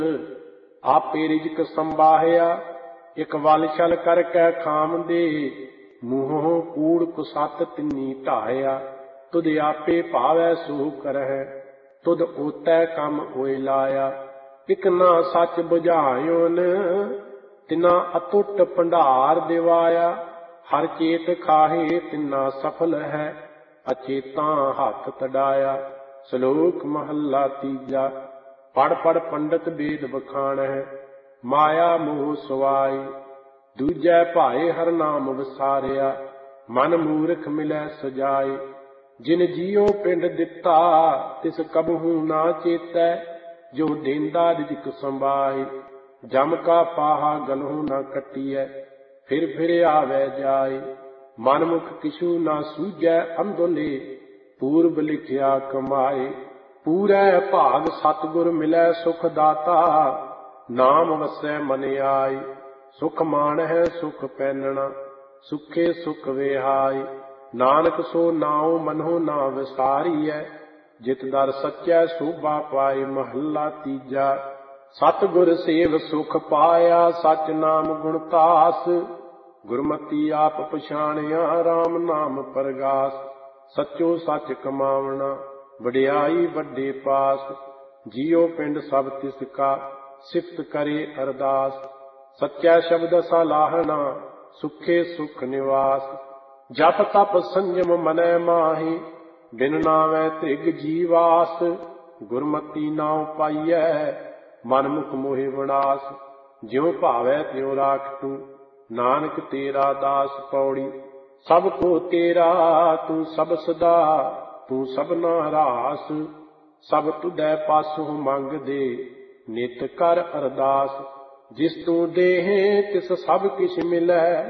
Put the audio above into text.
आपे रिजक संबाहिया, एक वल छल करके खाम दे। मूहों कूड़ कुसत तिन्नी ढाया, तुध आपे भावै सो करह। तुध ओतै कम ओए लाया, इक ना सच बुझायोन। तिना अतुट भंडार दिवाया, हर चेत खाहे तिना सफल है। अचेता हथ तड़ाया। श्लोक महला तीजा। पढ़ पढ़ पंडित वेद बखान है, माया मोह सुवाई। दूजै भाए हर नाम विसारिया, मन मूर्ख मिलै सजाई। जिन जियो पिंड दिता, तिस कबहू ना चेतै। जो देंदा रिजक संभाई, जम का पाहा गलहू न कटियै। फिर आवे जाई, मनमुख किछु ना सूझै अंधोले। पूर्व लिखिया कमाए, पूरै भाग सतगुर मिलै सुख दाता। नाम वसै मन आई, सुख मान है सुख पैनना। सुखे सुख विहाई, नानक सो नाउ मनो ना विसारियै। जित दर सच्चै शोभा पाई, महला तीजा। सतगुर सेव सुख पाया, सच नाम गुणतास। गुरमति आप पछाणिया, राम नाम परगास। सचो सच कमावना, वडियाई वड्डे पास। जियो पिंड सब तिसका, सिफत करे अरदास। सच्चै शब्द सलाहना, सुखे सुख निवास। जप तप संयम मनै माहि, बिन नावै त्रिग जीवास। गुरमति नाउ पाइयै, मनमुख मोहि विनाश। ज्यों भावै त्यों राख तू, नानक तेरा दास। पौड़ी सब को तेरा तू सब सदा, तू सबना रास। सब तुधै पासों मंग दे, नित कर अरदास। जिस तू देहे तिस सब किछ मिलै।